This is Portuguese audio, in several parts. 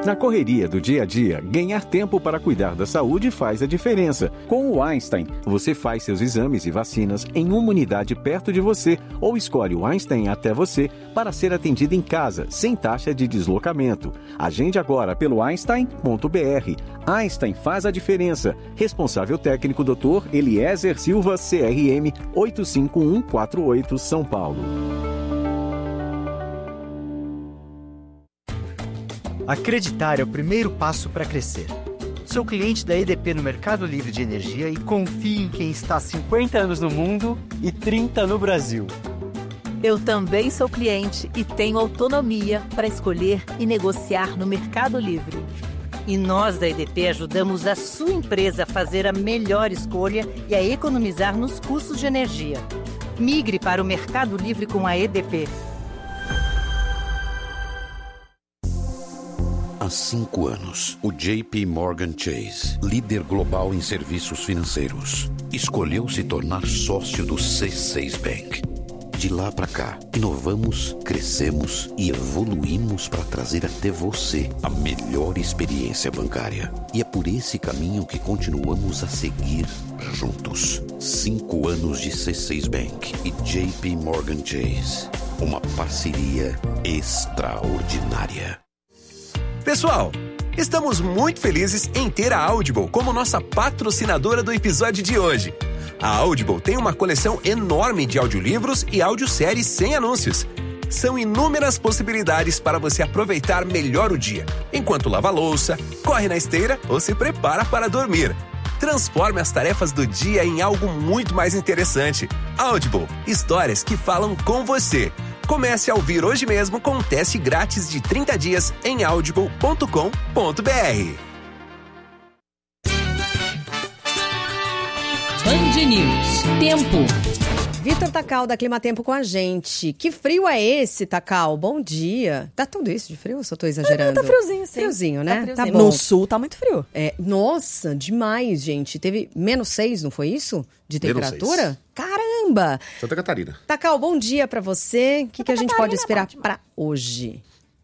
Na correria do dia a dia, ganhar tempo para cuidar da saúde faz a diferença. Com o Einstein, você faz seus exames e vacinas em uma unidade perto de você ou escolhe o Einstein até você para ser atendido em casa, sem taxa de deslocamento. Agende agora pelo einstein.br. Einstein faz a diferença. Responsável técnico Dr. Eliezer Silva, CRM 85148, São Paulo. Acreditar é o primeiro passo para crescer. Sou cliente da EDP no Mercado Livre de Energia e confio em quem está há 50 anos no mundo e 30 no Brasil. Eu também sou cliente e tenho autonomia para escolher e negociar no Mercado Livre. E nós da EDP ajudamos a sua empresa a fazer a melhor escolha e a economizar nos custos de energia. Migre para o Mercado Livre com a EDP. Há 5 anos, o JP Morgan Chase, líder global em serviços financeiros, escolheu se tornar sócio do C6 Bank. De lá para cá, inovamos, crescemos e evoluímos para trazer até você a melhor experiência bancária. E é por esse caminho que continuamos a seguir juntos. 5 anos de C6 Bank e JP Morgan Chase. Uma parceria extraordinária. Pessoal, estamos muito felizes em ter a Audible como nossa patrocinadora do episódio de hoje. A Audible tem uma coleção enorme de audiolivros e audioséries sem anúncios. São inúmeras possibilidades para você aproveitar melhor o dia, enquanto lava a louça, corre na esteira ou se prepara para dormir. Transforme as tarefas do dia em algo muito mais interessante. Audible, histórias que falam com você. Comece a ouvir hoje mesmo com um teste grátis de 30 dias em audible.com.br. Band News. Tempo. Vitor Tacal da Climatempo com a gente. Que frio é esse, Tacal? Bom dia. Tá tudo isso de frio ou só tô exagerando? Não, tá friozinho, sim. Friozinho, né? Tá friozinho. Tá bom. No sul tá muito frio. Nossa, demais, gente. Teve -6, não foi isso? De temperatura? -6. Caramba! Santa Catarina. Tacal, bom dia pra você. O que a gente pode esperar pra hoje?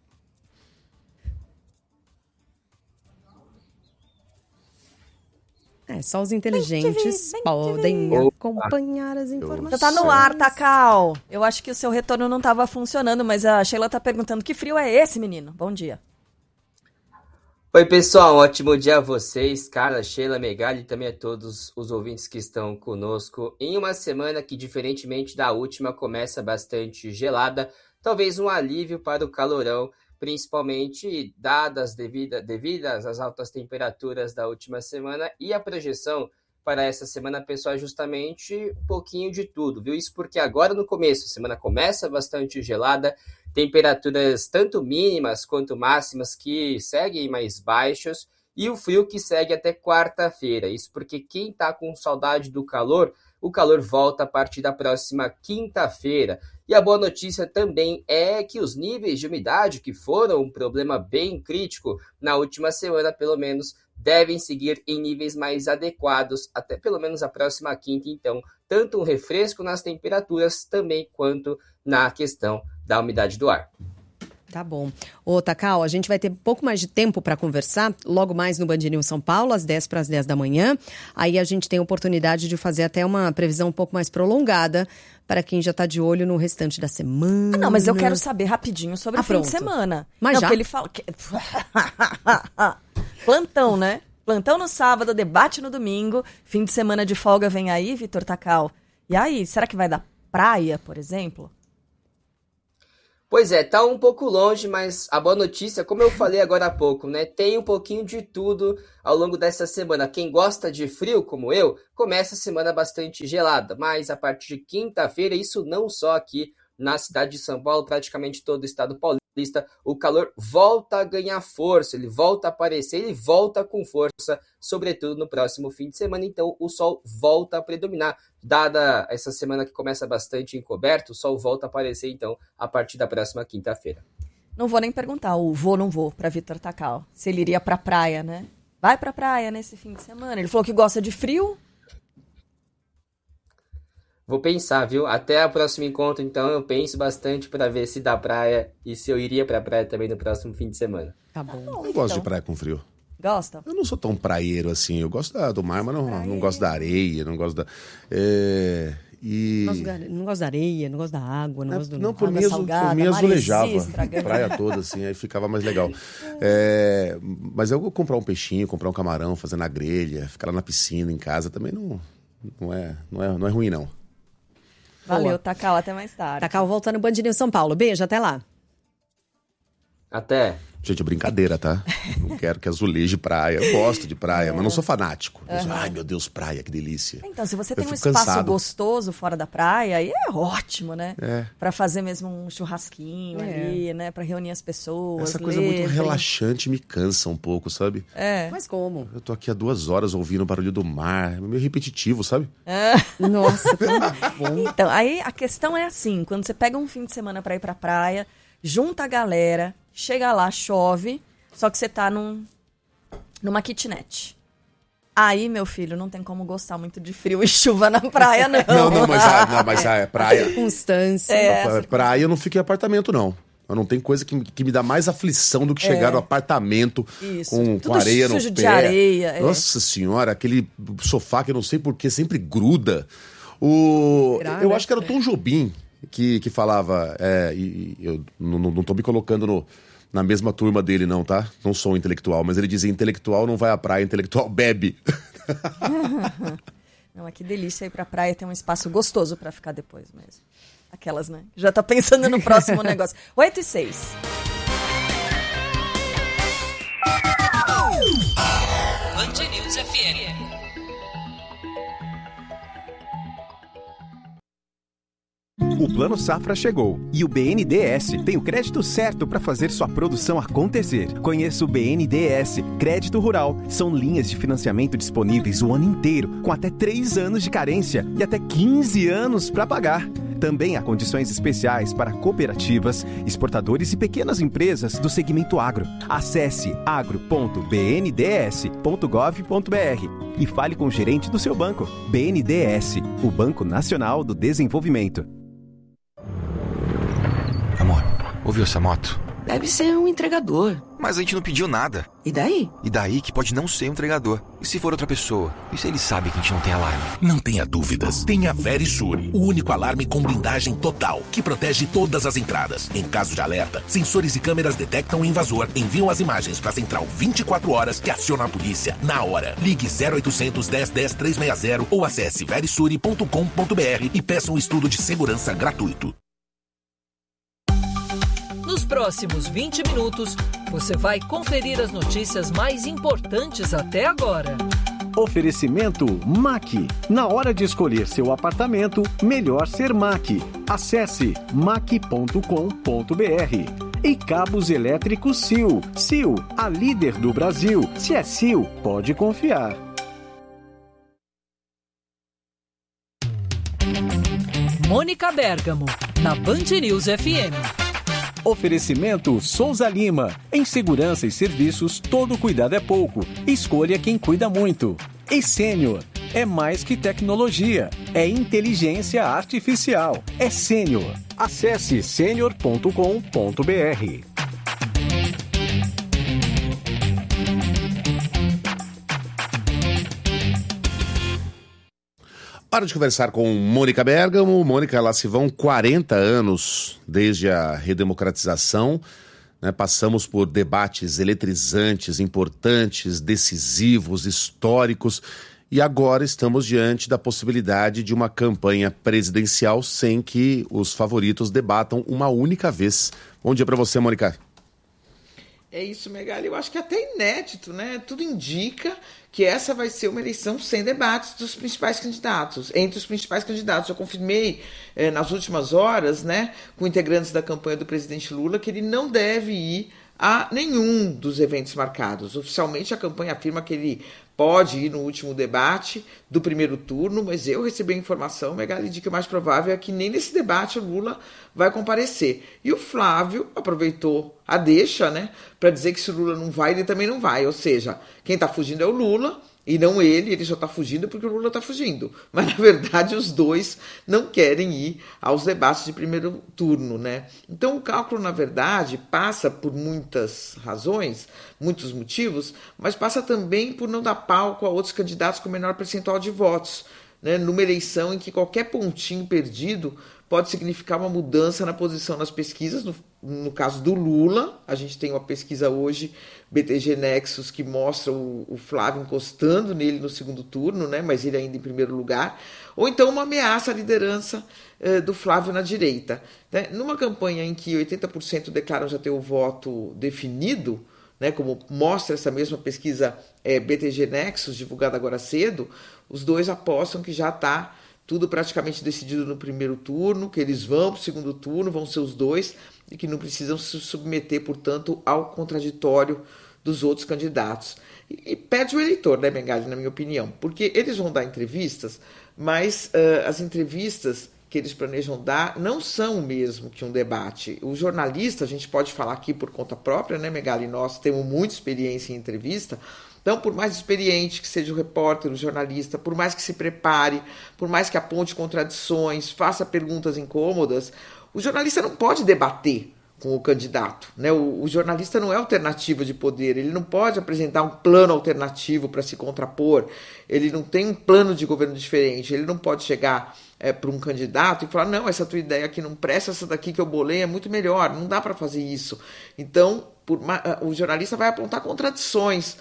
Só os inteligentes podem acompanhar as informações. Você tá no ar, Tacal. Eu acho que o seu retorno não tava funcionando, mas a Sheila tá perguntando que frio é esse, menino? Bom dia. Oi, pessoal. Um ótimo dia a vocês. Carla, Sheila, Megali e também a todos os ouvintes que estão conosco. Em uma semana que, diferentemente da última, começa bastante gelada, talvez um alívio para o calorão, principalmente dadas devidas às altas temperaturas da última semana e a projeção para essa semana, pessoal, é justamente um pouquinho de tudo, viu? Isso porque agora no começo, a semana começa bastante gelada, temperaturas tanto mínimas quanto máximas que seguem mais baixos e o frio que segue até quarta-feira. Isso porque quem está com saudade do calor, o calor volta a partir da próxima quinta-feira. E a boa notícia também é que os níveis de umidade, que foram um problema bem crítico na última semana, pelo menos, devem seguir em níveis mais adequados até pelo menos a próxima quinta. Então, tanto um refresco nas temperaturas também quanto na questão da umidade do ar. Tá bom. Ô, Tacal, a gente vai ter um pouco mais de tempo para conversar logo mais no Band News São Paulo, às 10 para as 10 da manhã. Aí a gente tem a oportunidade de fazer até uma previsão um pouco mais prolongada para quem já está de olho no restante da semana. Não, mas eu quero saber rapidinho sobre o fim de semana. Mas não, já? Porque ele fala... Plantão, né? Plantão no sábado, debate no domingo, fim de semana de folga vem aí, Vitor Tacal. E aí, será que vai dar praia, por exemplo? Pois é, tá um pouco longe, mas a boa notícia, como eu falei agora há pouco, né? Tem um pouquinho de tudo ao longo dessa semana. Quem gosta de frio, como eu, começa a semana bastante gelada. Mas a partir de quinta-feira, isso não só aqui na cidade de São Paulo, praticamente todo o estado paulista, o calor volta a ganhar força, ele volta a aparecer, ele volta com força, sobretudo no próximo fim de semana. Então o sol volta a predominar. Dada essa semana que começa bastante encoberto, o sol volta a aparecer, então, a partir da próxima quinta-feira. Não vou nem perguntar o vou ou não vou para Vitor Tacal, se ele iria pra praia, né? Vai pra praia nesse fim de semana. Ele falou que gosta de frio. Vou pensar, viu? Até o próximo encontro, então, eu penso bastante pra ver se dá praia e se eu iria pra praia também no próximo fim de semana. Tá bom. Eu gosto de praia com frio. Gosta? Eu não sou tão praieiro assim. Eu gosto do mar, mas não gosto da areia, não gosto da... Não gosto da areia, não gosto da água, não gosto do... Não, por mim azulejava a praia toda, assim, aí ficava mais legal. Mas eu vou comprar um peixinho, comprar um camarão, fazer na grelha, ficar lá na piscina, em casa, também não é ruim, não. Valeu, Takal, até mais tarde. Takal volta no Band News São Paulo. Beijo, até lá. Até. Gente, é brincadeira, tá? Não quero que azuleje praia. Eu gosto de praia, mas não sou fanático. Ai, meu Deus, praia, que delícia. Então, se você tem um espaço gostoso fora da praia, aí é ótimo, né? Pra fazer mesmo um churrasquinho ali, né? Pra reunir as pessoas. Essa coisa muito relaxante me cansa um pouco, sabe? Mas como? Eu tô aqui há 2 horas ouvindo o barulho do mar. É meio repetitivo, sabe? Nossa, tão bom. Então, aí a questão é assim, quando você pega um fim de semana pra ir pra praia, junta a galera... Chega lá, chove, só que você tá numa kitnet. Aí, meu filho, não tem como gostar muito de frio e chuva na praia, não. Mas a praia... Circunstância. Praia eu não fico em apartamento, não. Não tem coisa que me dá mais aflição do que chegar no apartamento com areia no pé. De areia. Nossa senhora, aquele sofá que eu não sei porquê sempre gruda. Eu acho que era o Tom Jobim que falava, eu não tô me colocando na mesma turma dele não, tá? Não sou um intelectual, mas ele dizia, intelectual não vai à praia, intelectual bebe. Não, que delícia ir pra praia, ter um espaço gostoso pra ficar depois mesmo. Aquelas, né? Já tá pensando no próximo negócio. 8h06. Band News FM. O Plano Safra chegou e o BNDES tem o crédito certo para fazer sua produção acontecer. Conheça o BNDES Crédito Rural. São linhas de financiamento disponíveis o ano inteiro, com até 3 anos de carência e até 15 anos para pagar. Também há condições especiais para cooperativas, exportadores e pequenas empresas do segmento agro. Acesse agro.bnds.gov.br e fale com o gerente do seu banco. BNDES, o Banco Nacional do Desenvolvimento. Amor, ouviu essa moto? Deve ser um entregador. Mas a gente não pediu nada. E daí? E daí que pode não ser um entregador. E se for outra pessoa? E se ele sabe que a gente não tem alarme? Não tenha dúvidas. Tem a Verisur, o único alarme com blindagem total, que protege todas as entradas. Em caso de alerta, sensores e câmeras detectam o invasor, enviam as imagens para a central 24 horas que aciona a polícia na hora. Ligue 0800 10 10 360 ou acesse verisure.com.br e peça um estudo de segurança gratuito. Nos próximos 20 minutos, você vai conferir as notícias mais importantes até agora. Oferecimento MAC. Na hora de escolher seu apartamento, melhor ser MAC. Acesse mac.com.br. E cabos elétricos Sil. Sil, a líder do Brasil. Se é Sil, pode confiar. Mônica Bergamo, na Band News FM. Oferecimento Souza Lima. Em segurança e serviços, todo cuidado é pouco. Escolha quem cuida muito. E Sênior. É mais que tecnologia. É inteligência artificial. É Sênior. Acesse senior.com.br. Hora de conversar com Mônica Bergamo. Mônica, lá se vão 40 anos desde a redemocratização. Passamos por debates eletrizantes, importantes, decisivos, históricos. E agora estamos diante da possibilidade de uma campanha presidencial sem que os favoritos debatam uma única vez. Bom dia para você, Mônica. É isso, Megali. Eu acho que é até inédito, né? Tudo indica que essa vai ser uma eleição sem debates dos principais candidatos. Entre os principais candidatos, eu confirmei nas últimas horas, né, com integrantes da campanha do presidente Lula, que ele não deve ir a nenhum dos eventos marcados. Oficialmente, a campanha afirma que ele pode ir no último debate do primeiro turno, mas eu recebi a informação, Megali, de que o mais provável é que nem nesse debate o Lula vai comparecer. E o Flávio aproveitou a deixa, né, para dizer que se o Lula não vai, ele também não vai. Ou seja, quem está fugindo é o Lula E não ele só está fugindo porque o Lula está fugindo. Mas, na verdade, os dois não querem ir aos debates de primeiro turno, né? Então, o cálculo, na verdade, passa por muitas razões, muitos motivos, mas passa também por não dar palco a outros candidatos com menor percentual de votos, né? Numa eleição em que qualquer pontinho perdido pode significar uma mudança na posição nas pesquisas. No caso do Lula, a gente tem uma pesquisa hoje, BTG Nexus, que mostra o Flávio encostando nele no segundo turno, né? Mas ele ainda em primeiro lugar. Ou então uma ameaça à liderança do Flávio na direita, né? Numa campanha em que 80% declaram já ter o voto definido, né? Como mostra essa mesma pesquisa BTG Nexus, divulgada agora cedo, os dois apostam que já está tudo praticamente decidido no primeiro turno, que eles vão para o segundo turno, vão ser os dois, e que não precisam se submeter, portanto, ao contraditório dos outros candidatos. E perde o eleitor, né, Megali, na minha opinião, porque eles vão dar entrevistas, mas as entrevistas que eles planejam dar não são o mesmo que um debate. O jornalista, a gente pode falar aqui por conta própria, né, Megali, nós temos muita experiência em entrevista. Então, por mais experiente que seja o repórter, o jornalista, por mais que se prepare, por mais que aponte contradições, faça perguntas incômodas, o jornalista não pode debater com o candidato, né? O jornalista não é alternativa de poder, ele não pode apresentar um plano alternativo para se contrapor, ele não tem um plano de governo diferente, ele não pode chegar para um candidato e falar, não, essa tua ideia aqui não presta, essa daqui que eu bolei é muito melhor, não dá para fazer isso. Então, o jornalista vai apontar contradições,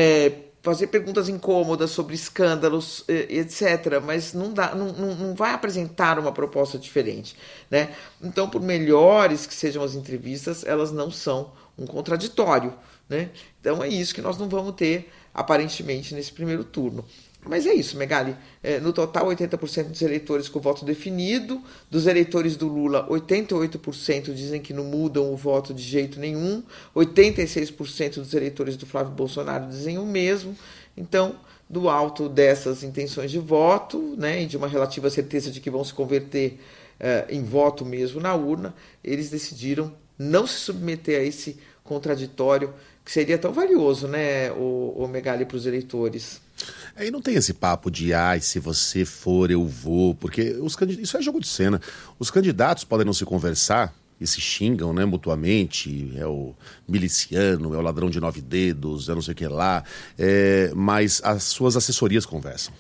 fazer perguntas incômodas sobre escândalos, etc., mas não vai apresentar uma proposta diferente, né? Então, por melhores que sejam as entrevistas, elas não são um contraditório, né? Então é isso que nós não vamos ter, aparentemente, nesse primeiro turno. Mas é isso, Megali. No total, 80% dos eleitores com voto definido. Dos eleitores do Lula, 88% dizem que não mudam o voto de jeito nenhum. 86% dos eleitores do Flávio Bolsonaro dizem o mesmo. Então, do alto dessas intenções de voto, né, e de uma relativa certeza de que vão se converter em voto mesmo na urna, eles decidiram não se submeter a esse contraditório que seria tão valioso, né, o Megali, para os eleitores. E não tem esse papo de, se você for, eu vou, porque isso é jogo de cena. Os candidatos podem não se conversar e se xingam, né, mutuamente, é o miliciano, é o ladrão de 9 dedos, é não sei o que lá, mas as suas assessorias conversam.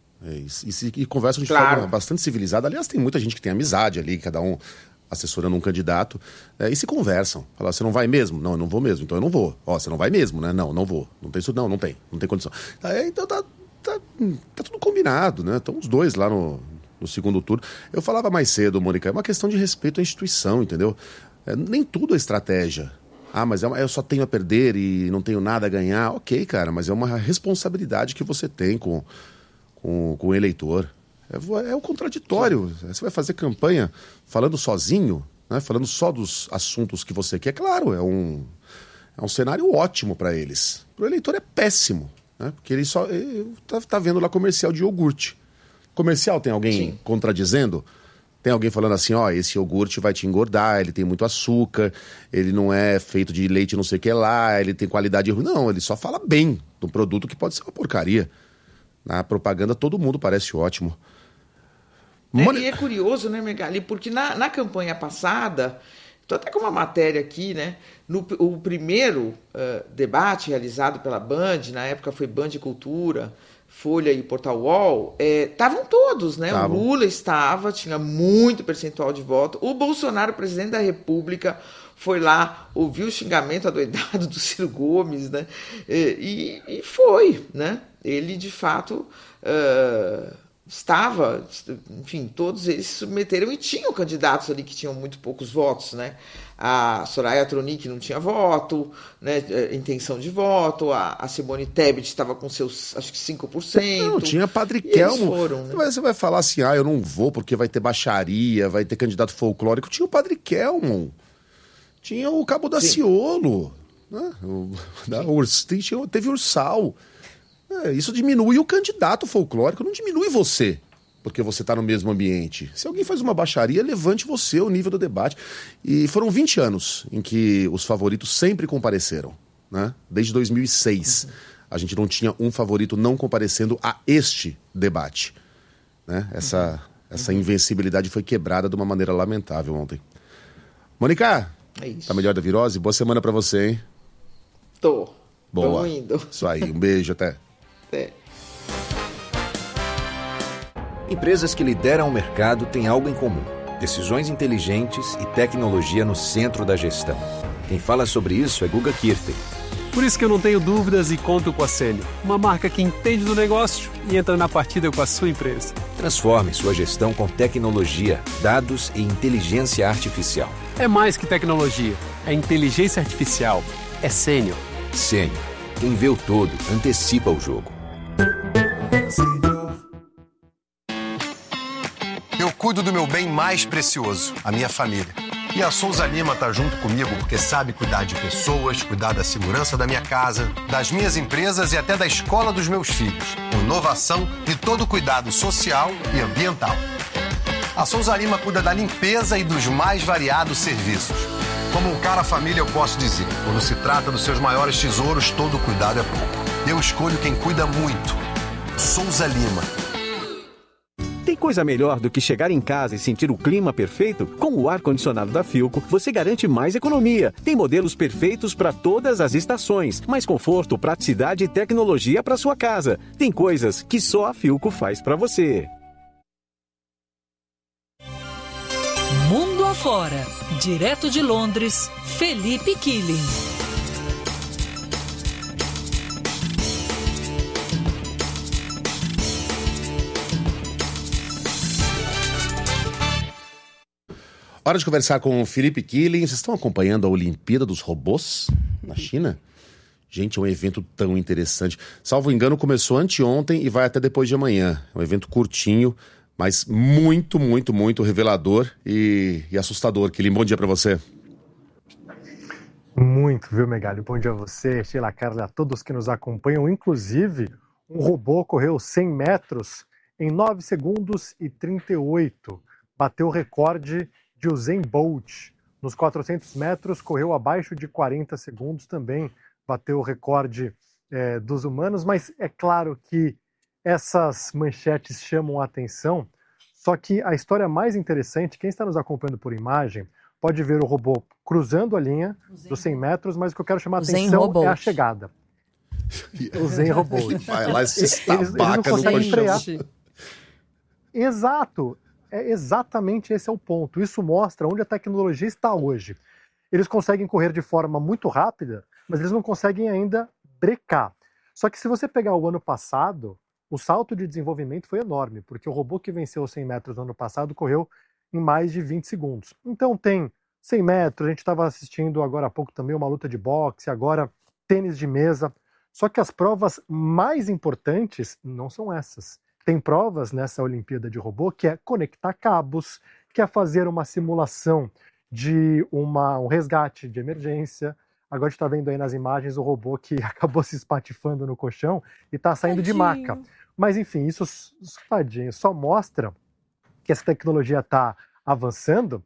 E conversam de forma bastante civilizada. Aliás, tem muita gente que tem amizade ali, cada um assessorando um candidato, e se conversam. Fala, você não vai mesmo? Não, eu não vou mesmo, então eu não vou. Você não vai mesmo, né? Não vou. Não tem isso, não tem condição. Então tá tudo combinado, né? Estão os dois lá no segundo turno. Eu falava mais cedo, Mônica, é uma questão de respeito à instituição, entendeu? Nem tudo é estratégia. Mas eu só tenho a perder e não tenho nada a ganhar. Ok, cara, mas é uma responsabilidade que você tem com o eleitor. É o contraditório. Você vai fazer campanha falando sozinho, né? Falando só dos assuntos que você quer. Claro, é um cenário ótimo para eles. Para o eleitor é péssimo, né? Porque ele só tá vendo lá comercial de iogurte. Comercial, tem alguém contradizendo? Tem alguém falando assim, esse iogurte vai te engordar, ele tem muito açúcar, ele não é feito de leite não sei o que lá, ele tem qualidade ruim. Não, ele só fala bem do produto que pode ser uma porcaria. Na propaganda todo mundo parece ótimo. E é curioso, né, Megali? Porque na campanha passada, estou até com uma matéria aqui, né? O primeiro debate realizado pela Band, na época foi Band Cultura, Folha e Portal UOL, estavam todos, né? O Lula estava, tinha muito percentual de voto. O Bolsonaro, presidente da República, foi lá, ouviu o xingamento adoidado do Ciro Gomes, né? E foi, né? Ele, de fato, estava, enfim, todos eles se submeteram e tinham candidatos ali que tinham muito poucos votos, né? A Soraya Tronic não tinha voto, né? Intenção de voto, a Simone Tebet estava com seus, acho que 5%. Não, tinha Padre Kelmo. Foram, né? Você vai falar assim, eu não vou porque vai ter baixaria, vai ter candidato folclórico. Tinha o Padre Kelmo, tinha o Cabo Daciolo, né? Teve Ursal. Isso diminui o candidato folclórico, não diminui você, porque você está no mesmo ambiente. Se alguém faz uma baixaria, levante você o nível do debate. E foram 20 anos em que os favoritos sempre compareceram, né? Desde 2006. a gente não tinha um favorito não comparecendo a este debate. Né? Essa invencibilidade foi quebrada de uma maneira lamentável ontem. Mônica, tá melhor da virose? Boa semana pra você, hein? Tô. Boa. Vamos indo. Isso aí, um beijo, até. Até. Empresas que lideram o mercado têm algo em comum: decisões inteligentes e tecnologia no centro da gestão. Quem fala sobre isso é Guga Kirten. Por isso que eu não tenho dúvidas e conto com a Sênior, uma marca que entende do negócio e entra na partida com a sua empresa. Transforme sua gestão com tecnologia, dados e inteligência artificial. É mais que tecnologia, é inteligência artificial, é Sênior. Sênior, quem vê o todo, antecipa o jogo. Eu cuido do meu bem mais precioso, a minha família. E a Souza Lima está junto comigo porque sabe cuidar de pessoas, cuidar da segurança da minha casa, das minhas empresas e até da escola dos meus filhos, com inovação e todo o cuidado social e ambiental. A Souza Lima cuida da limpeza e dos mais variados serviços. Como um cara família, eu posso dizer, quando se trata dos seus maiores tesouros, todo cuidado é pouco. Eu escolho quem cuida muito. Souza Lima. Tem coisa melhor do que chegar em casa e sentir o clima perfeito? Com o ar-condicionado da Philco, você garante mais economia. Tem modelos perfeitos para todas as estações, mais conforto, praticidade e tecnologia para sua casa. Tem coisas que só a Philco faz para você. Mundo afora, direto de Londres, Felipe Killing. Hora de conversar com o Felipe Killing. Vocês estão acompanhando a Olimpíada dos Robôs na China? Gente, é um evento tão interessante. Salvo engano, começou anteontem e vai até depois de amanhã. É um evento curtinho, mas muito, muito, muito revelador e assustador. Killing, bom dia para você. Muito, viu, Megali? Bom dia a você, Sheila, Carla, a todos que nos acompanham. Inclusive, um robô correu 100 metros em 9 segundos e 38. Bateu o recorde de Usain Bolt. Nos 400 metros, correu abaixo de 40 segundos também. Bateu o recorde dos humanos, mas é claro que essas manchetes chamam a atenção. Só que a história mais interessante, quem está nos acompanhando por imagem, pode ver o robô cruzando a linha dos 100 metros, mas o que eu quero chamar a atenção é a chegada. O Zen Robot. Vai lá e se estabaca no colchão. Exato. Exatamente esse é o ponto. Isso mostra onde a tecnologia está hoje. Eles conseguem correr de forma muito rápida, mas eles não conseguem ainda brecar. Só que se você pegar o ano passado, o salto de desenvolvimento foi enorme, porque o robô que venceu os 100 metros no ano passado correu em mais de 20 segundos. Então tem 100 metros, a gente estava assistindo agora há pouco também uma luta de boxe, agora tênis de mesa. Só que as provas mais importantes não são essas. Tem provas nessa Olimpíada de Robô que é conectar cabos, que é fazer uma simulação de um resgate de emergência. Agora a gente está vendo aí nas imagens o robô que acabou se espatifando no colchão e está saindo de maca. Mas enfim, isso só mostra que essa tecnologia está avançando,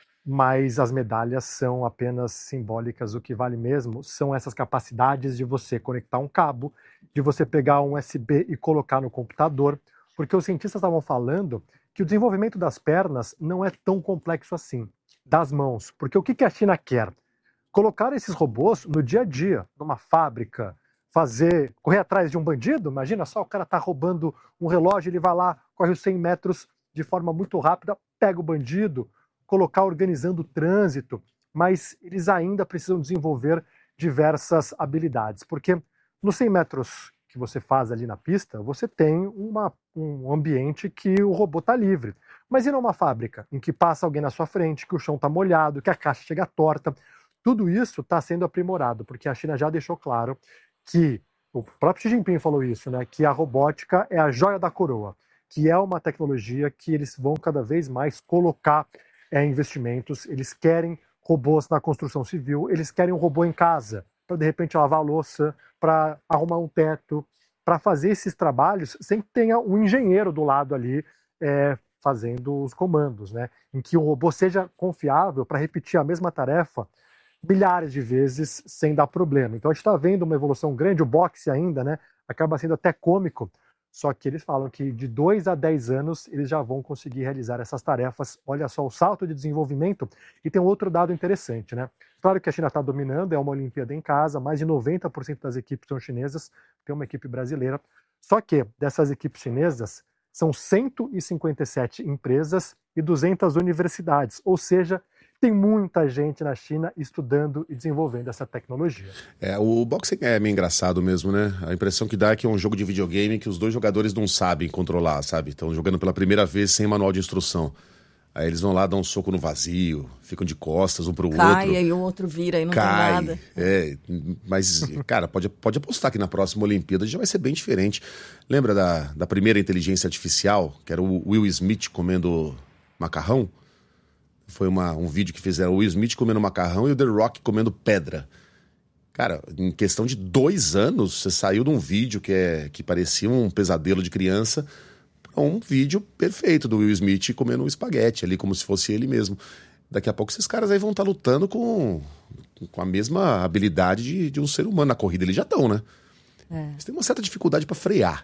mas as medalhas são apenas simbólicas. O que vale mesmo são essas capacidades de você conectar um cabo, de você pegar um USB e colocar no computador, porque os cientistas estavam falando que o desenvolvimento das pernas não é tão complexo assim, das mãos. Porque o que a China quer? Colocar esses robôs no dia a dia, numa fábrica, correr atrás de um bandido. Imagina só, o cara está roubando um relógio, ele vai lá, corre os 100 metros de forma muito rápida, pega o bandido, colocar organizando o trânsito, mas eles ainda precisam desenvolver diversas habilidades, porque nos 100 metros que você faz ali na pista, você tem um ambiente que o robô está livre. Mas e numa fábrica, em que passa alguém na sua frente, que o chão está molhado, que a caixa chega torta? Tudo isso está sendo aprimorado, porque a China já deixou claro que, o próprio Xi Jinping falou isso, né, que a robótica é a joia da coroa, que é uma tecnologia que eles vão cada vez mais colocar investimentos. Eles querem robôs na construção civil, eles querem um robô em casa, para de repente lavar a louça, para arrumar um teto, para fazer esses trabalhos sem que tenha um engenheiro do lado ali fazendo os comandos, né? Em que o robô seja confiável para repetir a mesma tarefa milhares de vezes sem dar problema. Então a gente está vendo uma evolução grande, o boxe ainda, né, acaba sendo até cômico, só que eles falam que de 2 a 10 anos eles já vão conseguir realizar essas tarefas. Olha só o salto de desenvolvimento. E tem um outro dado interessante, né? Claro que a China está dominando, é uma Olimpíada em casa, mais de 90% das equipes são chinesas, tem uma equipe brasileira. Só que dessas equipes chinesas são 157 empresas e 200 universidades, ou seja, tem muita gente na China estudando e desenvolvendo essa tecnologia. O boxing é meio engraçado mesmo, né? A impressão que dá é que é um jogo de videogame que os dois jogadores não sabem controlar, sabe? Estão jogando pela primeira vez sem manual de instrução. Aí eles vão lá, dão um soco no vazio, ficam de costas um pro outro. Cai, aí o outro vira e não tem nada. Mas, cara, pode apostar que na próxima Olimpíada já vai ser bem diferente. Lembra da primeira inteligência artificial, que era o Will Smith comendo macarrão? Foi um vídeo que fizeram o Will Smith comendo macarrão e o The Rock comendo pedra. Cara, em questão de 2 anos, você saiu de um vídeo que parecia um pesadelo de criança para um vídeo perfeito do Will Smith comendo um espaguete ali, como se fosse ele mesmo. Daqui a pouco esses caras aí vão estar lutando com a mesma habilidade de um ser humano. Na corrida eles já estão, né? Eles têm uma certa dificuldade para frear.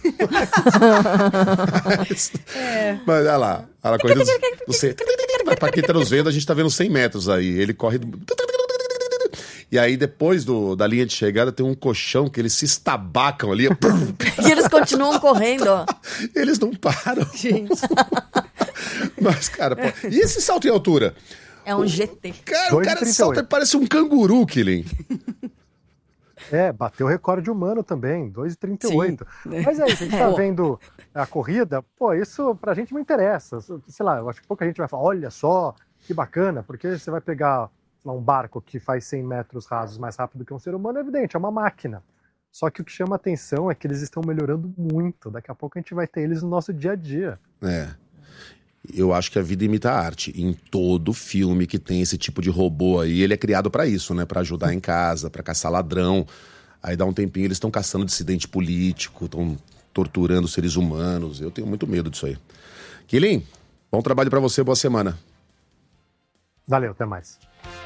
Mas olha lá, a corrida para quem tá nos vendo, a gente tá vendo 100 metros aí. Ele corre... E aí, depois da linha de chegada, tem um colchão que eles se estabacam ali. E eles continuam correndo, ó. Eles não param. Gente. Mas, cara, e esse salto em altura? É um GT. Cara, o cara salta e parece um canguru, Killing. Bateu o recorde humano também, 2,38. Mas aí, se a gente tá vendo a corrida, isso pra gente não interessa. Sei lá, eu acho que pouca gente vai falar, olha só, que bacana, porque você vai pegar um barco que faz 100 metros rasos mais rápido que um ser humano, é evidente, é uma máquina. Só que o que chama atenção é que eles estão melhorando muito. Daqui a pouco a gente vai ter eles no nosso dia a dia. Eu acho que a vida imita a arte. Em todo filme que tem esse tipo de robô aí, ele é criado pra isso, né? Pra ajudar em casa, pra caçar ladrão. Aí dá um tempinho, eles estão caçando dissidente político, estão torturando seres humanos. Eu tenho muito medo disso aí. Killing, bom trabalho pra você, boa semana. Valeu, até mais.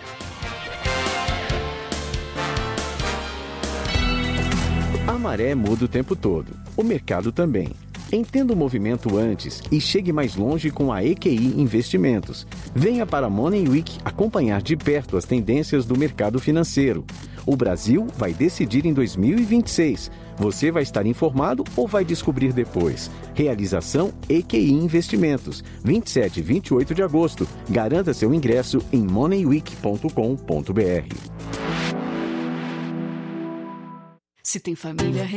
A maré muda o tempo todo. O mercado também. Entenda o movimento antes e chegue mais longe com a EQI Investimentos. Venha para a Money Week acompanhar de perto as tendências do mercado financeiro. O Brasil vai decidir em 2026. Você vai estar informado ou vai descobrir depois? Realização EQI Investimentos. 27 e 28 de agosto. Garanta seu ingresso em moneyweek.com.br. Se tem família